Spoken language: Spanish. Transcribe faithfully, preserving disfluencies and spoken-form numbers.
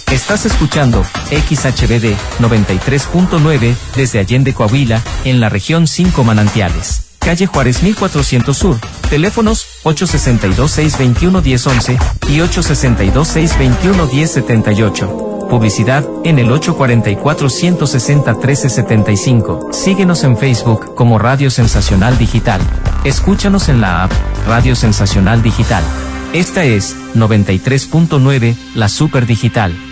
Estás escuchando X H B D noventa y tres punto nueve desde Allende, Coahuila, en la región cinco Manantiales. Calle Juárez mil cuatrocientos Sur. Teléfonos ocho seis dos, seis dos uno, uno cero uno uno y ocho seis dos, seis dos uno, uno cero siete ocho. Publicidad en el ocho cuatro cuatro, uno seis cero, uno tres siete cinco. Síguenos en Facebook como Radio Sensacional Digital. Escúchanos en la app Radio Sensacional Digital. Esta es noventa y tres punto nueve, la Super Digital.